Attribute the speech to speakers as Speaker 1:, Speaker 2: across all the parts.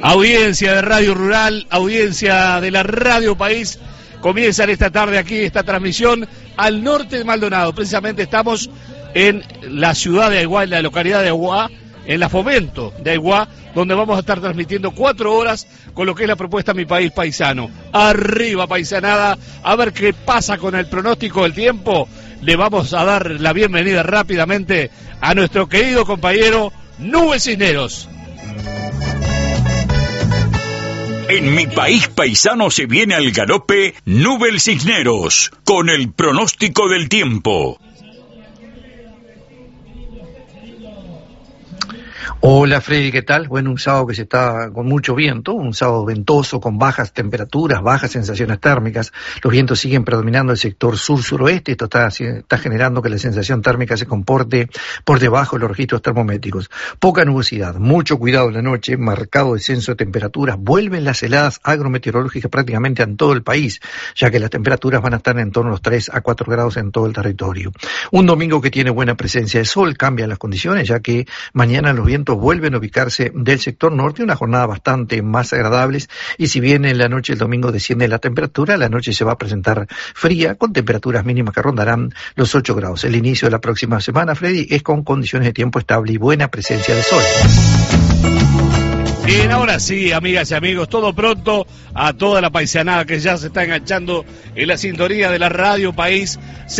Speaker 1: Audiencia de Radio Rural, audiencia de la Radio País, comienzan esta tarde aquí esta transmisión al norte de Maldonado. Precisamente estamos en la ciudad de Aiguá, en la localidad de Aiguá, en la Fomento de Aiguá, donde vamos a estar transmitiendo 4 horas con lo que es la propuesta Mi País Paisano. Arriba, paisanada, a ver qué pasa con el pronóstico del tiempo. Le vamos a dar la bienvenida rápidamente a nuestro querido compañero Nubel Cisneros.
Speaker 2: En Mi País Paisano se viene al galope Nubel Cisneros con el pronóstico del tiempo.
Speaker 3: Hola Freddy, ¿qué tal? Bueno, un sábado que se está con mucho viento, un sábado ventoso con bajas temperaturas, bajas sensaciones térmicas. Los vientos siguen predominando el sector sur-suroeste. Esto está generando que la sensación térmica se comporte por debajo de los registros termométricos. Poca nubosidad, mucho cuidado en la noche, marcado descenso de temperaturas. Vuelven las heladas agrometeorológicas prácticamente en todo el país, ya que las temperaturas van a estar en torno a los 3 a 4 grados en todo el territorio. Un domingo que tiene buena presencia de sol, cambian las condiciones, ya que mañana los vientos vuelven a ubicarse del sector norte, una jornada bastante más agradables, y si bien en la noche del domingo desciende la temperatura, la noche se va a presentar fría, con temperaturas mínimas que rondarán los 8 grados. El inicio de la próxima semana, Freddy, es con condiciones de tiempo estable y buena presencia de sol.
Speaker 1: Bien, ahora sí, amigas y amigos, todo pronto a toda la paisanada que ya se está enganchando en la sintonía de la Radio País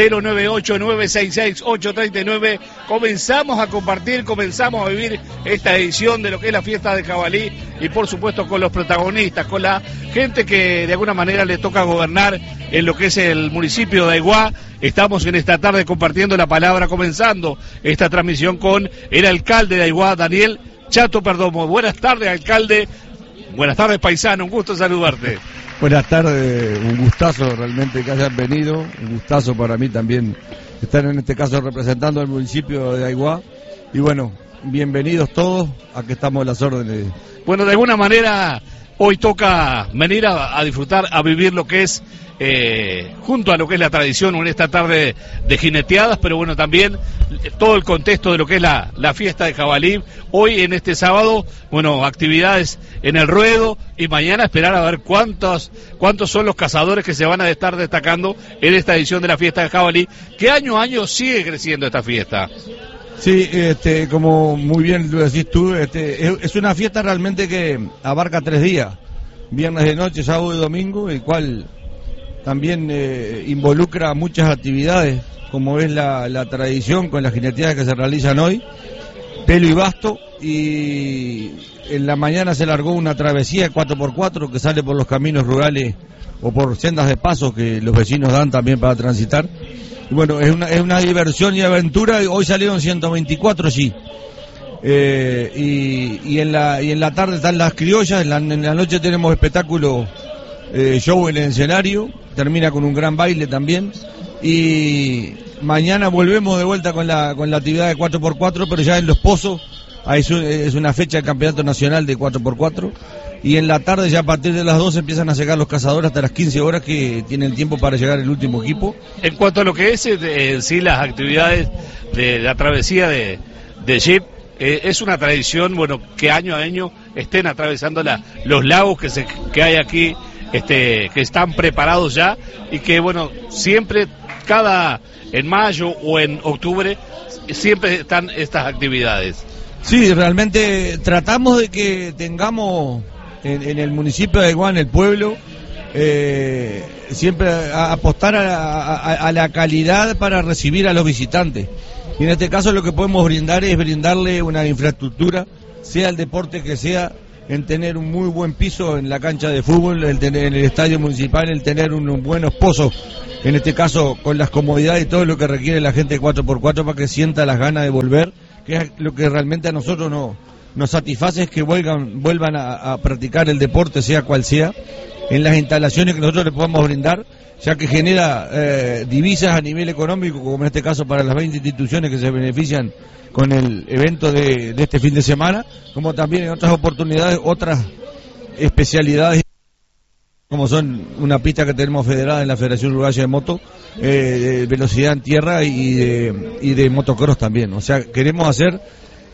Speaker 1: 098-966-839. Comenzamos a compartir, comenzamos a vivir esta edición de lo que es la fiesta de Jabalí y por supuesto con los protagonistas, con la gente que de alguna manera le toca gobernar en lo que es el municipio de Aiguá. Estamos en esta tarde compartiendo la palabra, comenzando esta transmisión con el alcalde de Aiguá, Daniel Chato Perdomo. Buenas tardes, alcalde. Buenas tardes, paisano. Un gusto saludarte.
Speaker 4: Buenas tardes, un gustazo realmente que hayan venido. Un gustazo para mí también estar en este caso representando al municipio de Aiguá. Y bueno, bienvenidos todos. Aquí estamos a las órdenes.
Speaker 1: Bueno, de alguna manera hoy toca venir a disfrutar, a vivir lo que es junto a lo que es la tradición en esta tarde de jineteadas, pero bueno, también todo el contexto de lo que es la fiesta de Jabalí. Hoy en este sábado, bueno, actividades en el ruedo y mañana esperar a ver cuántos son los cazadores que se van a estar destacando en esta edición de la fiesta de Jabalí, que año a año sigue creciendo esta fiesta.
Speaker 4: Sí, como muy bien lo decís tú, es una fiesta realmente que abarca 3 días, viernes de noche, sábado y domingo, el cual también involucra muchas actividades, como es la tradición con las jineteadas que se realizan hoy, pelo y basto, y en la mañana se largó una travesía 4x4 que sale por los caminos rurales o por sendas de paso que los vecinos dan también para transitar. Y bueno, es una diversión y aventura. Hoy salieron 124, sí. Y en la tarde están las criollas, en la noche tenemos espectáculo, show en el escenario, termina con un gran baile también. Y mañana volvemos de vuelta con la actividad de 4x4, pero ya en Los Pozos, es una fecha del campeonato nacional de 4x4. Y en la tarde, ya a partir de las 12, empiezan a llegar los cazadores hasta las 15 horas que tienen tiempo para llegar el último equipo.
Speaker 1: En cuanto a lo que es sí las actividades de la travesía de Jeep, es una tradición, bueno, que año a año estén atravesando los lagos que hay aquí, que están preparados ya y que, bueno, siempre, en mayo o en octubre, siempre están estas actividades.
Speaker 4: Sí, realmente tratamos de que tengamos en el municipio de Aiguá, en el pueblo, siempre apostar a la calidad para recibir a los visitantes. Y en este caso lo que podemos brindar es brindarle una infraestructura, sea el deporte que sea, en tener un muy buen piso en la cancha de fútbol, en el estadio municipal, en tener unos buenos pozos, en este caso con las comodidades y todo lo que requiere la gente 4x4 para que sienta las ganas de volver, que es lo que realmente a nosotros nos satisface, es que vuelvan a practicar el deporte, sea cual sea, en las instalaciones que nosotros les podamos brindar, ya que genera divisas a nivel económico, como en este caso para las 20 instituciones que se benefician con el evento de este fin de semana, como también en otras oportunidades, otras especialidades, como son una pista que tenemos federada en la Federación Uruguaya de Moto, de velocidad en tierra y de motocross también. O sea, queremos hacer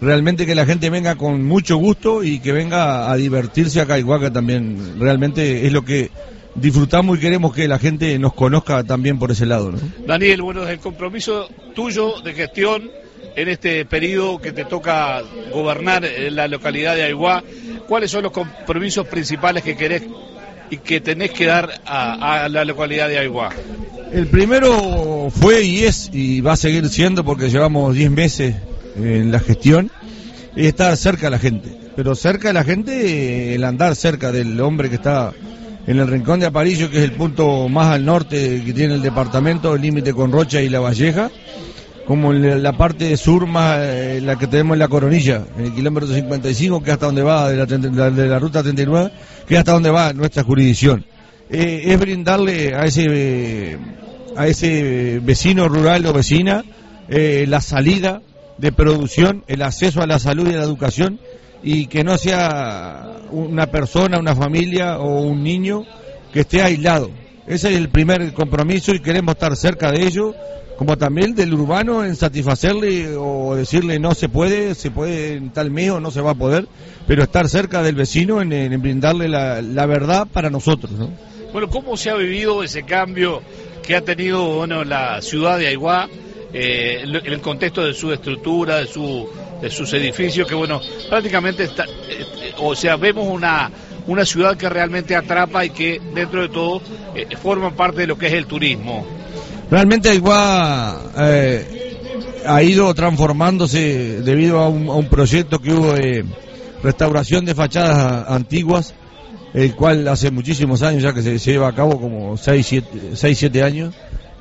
Speaker 4: realmente que la gente venga con mucho gusto y que venga a divertirse acá, igual que también realmente es lo que disfrutamos y queremos que la gente nos conozca también por ese lado, ¿no?
Speaker 1: Daniel, bueno, el compromiso tuyo de gestión en este periodo que te toca gobernar en la localidad de Aiguá, ¿cuáles son los compromisos principales que querés y que tenés que dar a la localidad de Aiguá?
Speaker 4: El primero fue y es y va a seguir siendo, porque llevamos 10 meses en la gestión, es estar cerca de la gente, pero cerca de la gente, el andar cerca del hombre que está en el Rincón de Aparillo, que es el punto más al norte que tiene el departamento, el límite con Rocha y La Valleja, como en la parte sur más la que tenemos en La Coronilla, en el kilómetro 55, que es hasta donde va de la ruta 39, que es hasta donde va nuestra jurisdicción. Es brindarle a ese vecino rural o vecina la salida de producción, el acceso a la salud y a la educación, y que no sea una persona, una familia o un niño que esté aislado. Ese es el primer compromiso y queremos estar cerca de ello, como también del urbano, en satisfacerle o decirle no se puede en tal mes o no se va a poder, pero estar cerca del vecino en brindarle la verdad para nosotros, ¿no?
Speaker 1: Bueno, ¿cómo se ha vivido ese cambio que ha tenido, bueno, la ciudad de Aiguá en el contexto de su estructura, de sus edificios, que bueno, prácticamente está, o sea, vemos una ciudad que realmente atrapa y que dentro de todo forma parte de lo que es el turismo?
Speaker 4: Realmente Aiguá ha ido transformándose debido a un proyecto que hubo de restauración de fachadas antiguas, el cual hace muchísimos años ya que se lleva a cabo, como 6-7 años,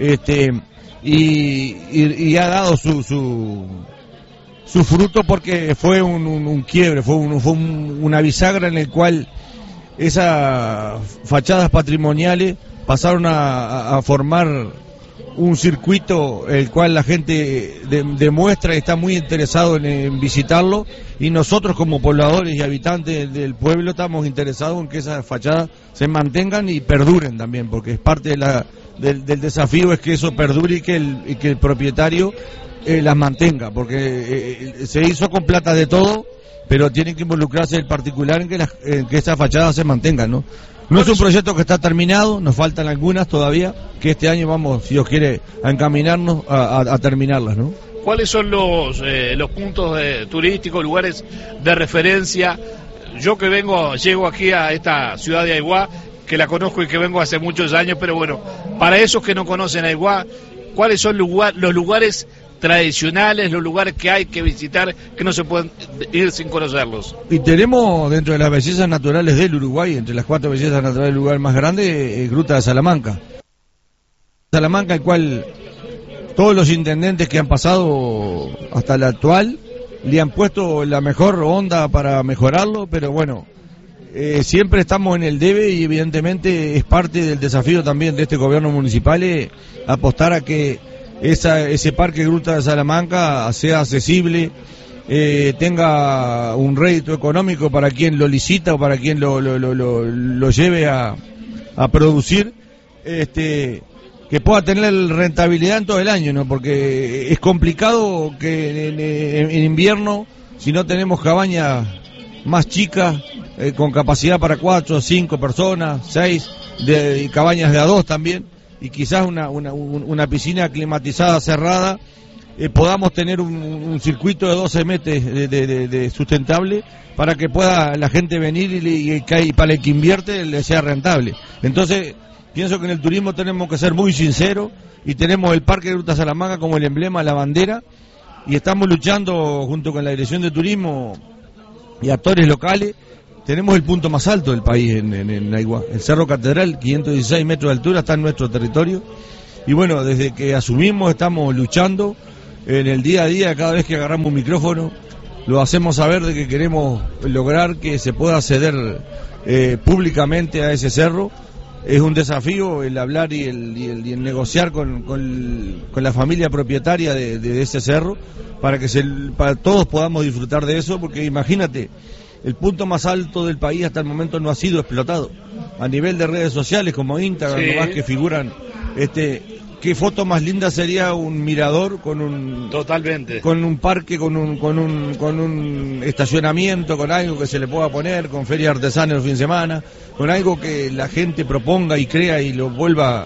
Speaker 4: y ha dado su fruto, porque fue un quiebre, fue una bisagra en el cual esas fachadas patrimoniales pasaron a formar un circuito el cual la gente demuestra y está muy interesado en visitarlo, y nosotros como pobladores y habitantes del pueblo estamos interesados en que esas fachadas se mantengan y perduren también, porque es parte del desafío, es que eso perdure y que el propietario las mantenga, porque se hizo con plata de todo, pero tiene que involucrarse el particular en que esas fachadas se mantengan, ¿no? No es un proyecto que está terminado, nos faltan algunas todavía, que este año vamos, si Dios quiere, a encaminarnos a terminarlas, ¿no?
Speaker 1: ¿Cuáles son los puntos turísticos, lugares de referencia? Yo que llego aquí a esta ciudad de Aiguá, que la conozco y que vengo hace muchos años, pero bueno, para esos que no conocen Aiguá, ¿cuáles son los lugares tradicionales, los lugares que hay que visitar, que no se pueden ir sin conocerlos?
Speaker 4: Y tenemos dentro de las bellezas naturales del Uruguay, entre las 4 bellezas naturales del lugar más grande, Gruta de Salamanca. Salamanca, el cual todos los intendentes que han pasado hasta el actual le han puesto la mejor onda para mejorarlo, pero bueno, siempre estamos en el debe, y evidentemente es parte del desafío también de este gobierno municipal apostar a que ese parque Gruta de Salamanca sea accesible, tenga un rédito económico para quien lo licita o para quien lo lleve a producir, que pueda tener rentabilidad en todo el año, ¿no? Porque es complicado que en invierno, si no tenemos cabañas más chicas, con capacidad para 4 o 5 personas, 6, y cabañas de a 2 también, y quizás una piscina climatizada cerrada, podamos tener un circuito de 12 metros de sustentable, para que pueda la gente venir y para el que invierte le sea rentable. Entonces pienso que en el turismo tenemos que ser muy sinceros, y tenemos el Parque de Gruta Salamanca como el emblema, la bandera, y estamos luchando junto con la Dirección de Turismo y actores locales. Tenemos el punto más alto del país en Aiguá, el Cerro Catedral, 516 metros de altura, está en nuestro territorio, y bueno, desde que asumimos estamos luchando en el día a día. Cada vez que agarramos un micrófono lo hacemos saber de que queremos lograr que se pueda acceder públicamente a ese cerro. Es un desafío el hablar y el negociar con la familia propietaria de ese cerro, para que para todos podamos disfrutar de eso, porque imagínate, el punto más alto del país hasta el momento no ha sido explotado. A nivel de redes sociales como Instagram, sí, nomás que figuran qué foto más linda sería un mirador
Speaker 1: Totalmente.
Speaker 4: Con un parque, con un estacionamiento, con algo que se le pueda poner, con feria artesana el fin de semana, con algo que la gente proponga y crea y lo vuelva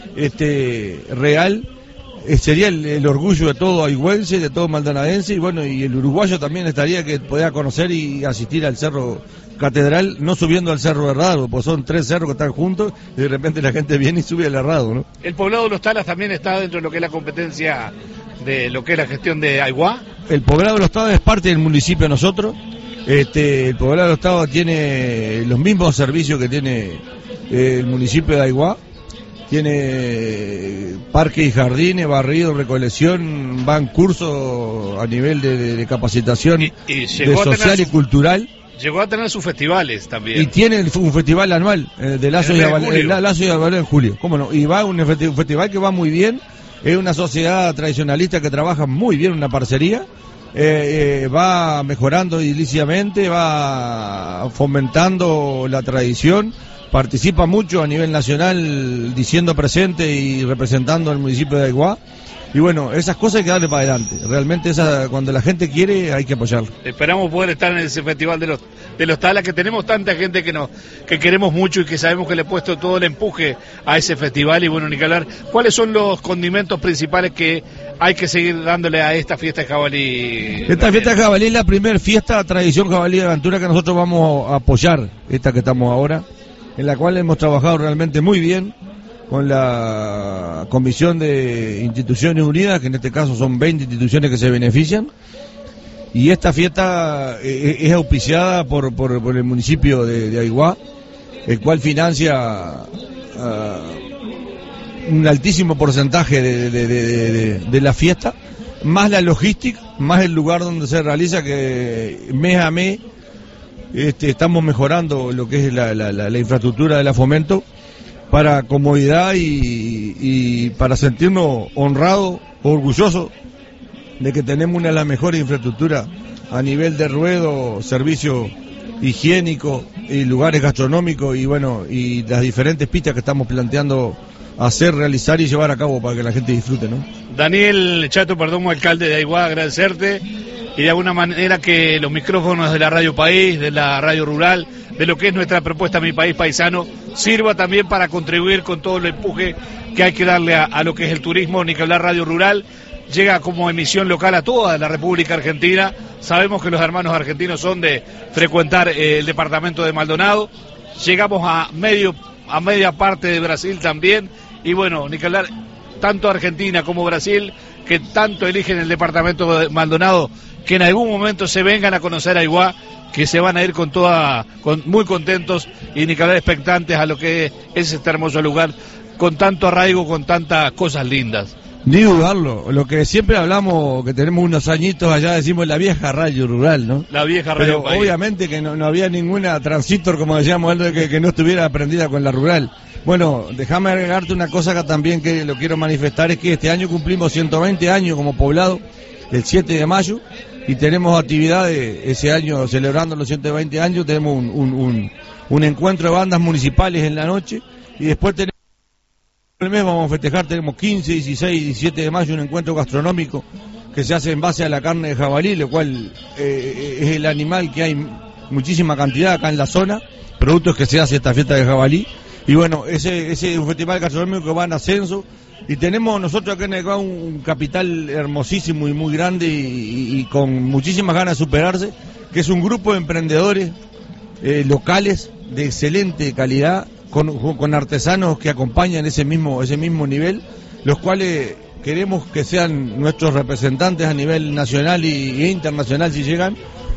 Speaker 4: real. Sería el orgullo de todo aigüense, de todo maldonadense, y bueno, y el uruguayo también estaría que podía conocer y asistir al Cerro Catedral, no subiendo al Cerro Herrado, pues son 3 cerros que están juntos, y de repente la gente viene y sube al Herrado, ¿no?
Speaker 1: El poblado de Los Talas también está dentro de lo que es la competencia de lo que es la gestión de Aigua.
Speaker 4: El poblado de Los Talas es parte del municipio de nosotros. El poblado de Los Talas tiene los mismos servicios que tiene el municipio de Aigua. Tiene parques y jardines, barrido, recolección, van cursos a nivel de capacitación
Speaker 1: y
Speaker 4: de social y cultural.
Speaker 1: Llegó a tener sus festivales también.
Speaker 4: Y tiene un festival anual de Lazo y Avalón en julio. ¿Cómo no? Y va un festival que va muy bien. Es una sociedad tradicionalista que trabaja muy bien, una parcería. Va mejorando ediliciamente, va fomentando la tradición. Participa mucho a nivel nacional diciendo presente y representando al municipio de Aigua. Y bueno, esas cosas hay que darle para adelante. Realmente cuando la gente quiere hay que apoyarlo.
Speaker 1: Esperamos poder estar en ese festival de los Talas, que tenemos tanta gente que queremos mucho y que sabemos que le he puesto todo el empuje a ese festival. Y bueno, ni que hablar, ¿cuáles son los condimentos principales que hay que seguir dándole a esta fiesta de jabalí?
Speaker 4: Esta fiesta de jabalí es la primera fiesta tradición jabalí de aventura que nosotros vamos a apoyar, esta que estamos ahora, en la cual hemos trabajado realmente muy bien con la Comisión de Instituciones Unidas, que en este caso son 20 instituciones que se benefician, y esta fiesta es auspiciada por el municipio de Aigua, el cual financia un altísimo porcentaje de la fiesta, más la logística, más el lugar donde se realiza, que mes a mes estamos mejorando lo que es la infraestructura de la Fomento, para comodidad y para sentirnos honrados, orgullosos de que tenemos una de las mejores infraestructuras a nivel de ruedo, servicio higiénico y lugares gastronómicos, y bueno, y las diferentes pistas que estamos planteando hacer, realizar y llevar a cabo para que la gente disfrute, ¿no?
Speaker 1: Daniel Chato Perdomo, alcalde de Aigua, agradecerte, y de alguna manera que los micrófonos de la Radio País, de la Radio Rural, de lo que es nuestra propuesta Mi País Paisano, sirva también para contribuir con todo el empuje que hay que darle a lo que es el turismo. Ni que hablar, Radio Rural llega como emisión local a toda la República Argentina. Sabemos que los hermanos argentinos son de frecuentar el departamento de Maldonado. Llegamos a media parte de Brasil también, y bueno, ni que hablar, tanto Argentina como Brasil, que tanto eligen el departamento de Maldonado, que en algún momento se vengan a conocer a Aigua, que se van a ir muy contentos y ni que hablar, expectantes a lo que es este hermoso lugar, con tanto arraigo, con tantas cosas lindas.
Speaker 4: Ni dudarlo, lo que siempre hablamos, que tenemos unos añitos allá, decimos la vieja radio rural, ¿no?
Speaker 1: La vieja radio.
Speaker 4: Pero obviamente que no había ninguna transitor, como decíamos, que no estuviera aprendida con la rural. Bueno, déjame agregarte una cosa que también que lo quiero manifestar, es que este año cumplimos 120 años como poblado, el 7 de mayo, y tenemos actividades ese año celebrando los 120 años. Tenemos un encuentro de bandas municipales en la noche, y después tenemos el mes vamos a festejar, tenemos 15, 16 y 17 de mayo un encuentro gastronómico que se hace en base a la carne de jabalí, lo cual es el animal que hay muchísima cantidad acá en la zona, productos que se hace esta fiesta de jabalí. Y bueno, ese es un festival gastronómico que va en ascenso, y tenemos nosotros acá en Aigua un capital hermosísimo y muy grande y con muchísimas ganas de superarse, que es un grupo de emprendedores locales de excelente calidad, con artesanos que acompañan ese mismo nivel, los cuales queremos que sean nuestros representantes a nivel nacional e internacional si llegan,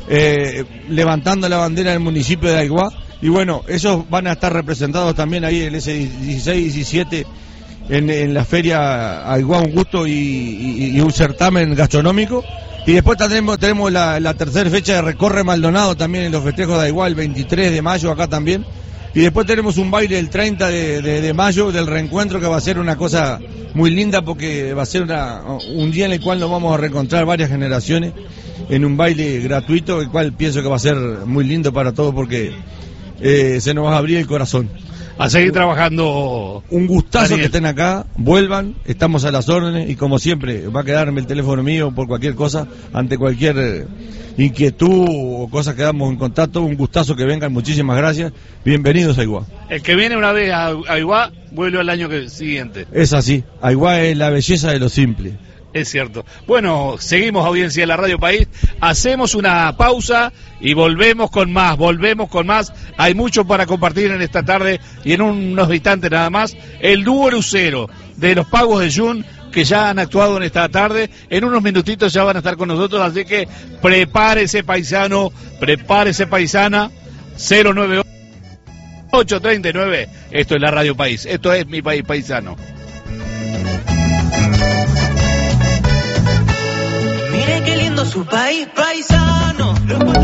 Speaker 4: levantando la bandera del municipio de Aigua. Y bueno, esos van a estar representados también ahí en ese 16 y 17 en la feria Aigua, un gusto y un certamen gastronómico. Y después tenemos la tercera fecha de Recorre Maldonado también en los festejos de Aigua, el 23 de mayo acá también. Y después tenemos un baile el 30 de mayo del reencuentro, que va a ser una cosa muy linda, porque va a ser un día en el cual nos vamos a reencontrar varias generaciones en un baile gratuito, el cual pienso que va a ser muy lindo para todos, porque se nos va a abrir el corazón.
Speaker 1: A seguir trabajando.
Speaker 4: Un gustazo,
Speaker 1: Daniel,
Speaker 4: que estén acá, vuelvan, estamos a las órdenes y como siempre va a quedarme el teléfono mío por cualquier cosa, ante cualquier inquietud o cosas que damos en contacto. Un gustazo que vengan, muchísimas gracias, bienvenidos a Aiguá.
Speaker 1: El que viene una vez a Aiguá vuelve al año siguiente.
Speaker 4: Es así, Aiguá es la belleza de lo simple.
Speaker 1: Es cierto. Bueno, seguimos, audiencia de la Radio País, hacemos una pausa y volvemos con más. Hay mucho para compartir en esta tarde y en unos instantes nada más. El dúo Lucero de los Pagos de Jun, que ya han actuado en esta tarde, en unos minutitos ya van a estar con nosotros, así que prepárese paisano, prepárese paisana. 09839. Esto es la Radio País, esto es Mi País Paisano.
Speaker 5: Mire qué lindo su país paisano.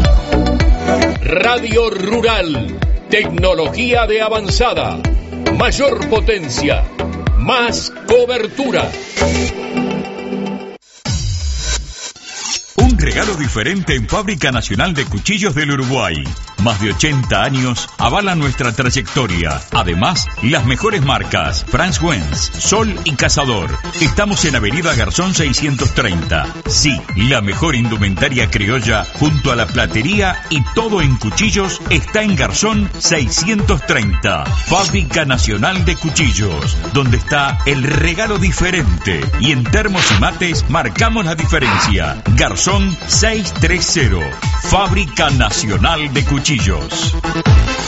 Speaker 6: Radio Rural, tecnología de avanzada, mayor potencia, más cobertura.
Speaker 2: Un regalo diferente en Fábrica Nacional de Cuchillos del Uruguay. Más de 80 años avalan nuestra trayectoria. Además, las mejores marcas: Franz Wenz, Sol y Cazador. Estamos en Avenida Garzón 630. Sí, la mejor indumentaria criolla junto a la platería y todo en cuchillos está en Garzón 630. Fábrica Nacional de Cuchillos, donde está el regalo diferente. Y en termos y mates marcamos la diferencia. Garzón 630. Fábrica Nacional de Cuchillos.